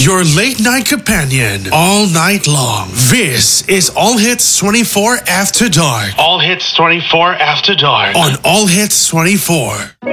your late night companion all night long. This is All Hits 24 After Dark. All Hits 24 After Dark. On All Hits 24.